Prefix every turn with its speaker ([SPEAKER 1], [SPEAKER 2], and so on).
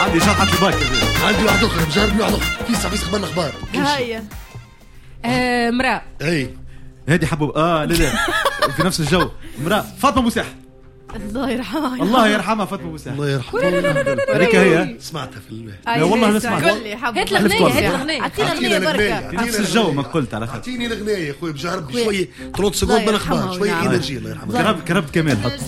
[SPEAKER 1] عندي شطحة الباك.
[SPEAKER 2] عندي واحد اخر مجربني واحد اخر فيس خبرنا اخبار.
[SPEAKER 3] هيا مرأة.
[SPEAKER 2] اي
[SPEAKER 1] هادي حبوب لا في نفس الجو. امرأة فاطمة مساح.
[SPEAKER 3] الله يرحمها.
[SPEAKER 1] الله يرحمها فاطمة مساح.
[SPEAKER 2] الله يرحمها.
[SPEAKER 1] هذيك هي
[SPEAKER 2] سمعتها في البيت.
[SPEAKER 1] لا والله نسمع.
[SPEAKER 3] هات الأغنية
[SPEAKER 2] اعطينا اغنيه
[SPEAKER 3] بركة.
[SPEAKER 1] نفس الجو ما قلت على خاطر.
[SPEAKER 2] اعطيني الاغنيه يا اخوي بجرب شويه 30 سكوند من اخبار شويه انرجي. الله يرحمها.
[SPEAKER 1] كربت كمال حط.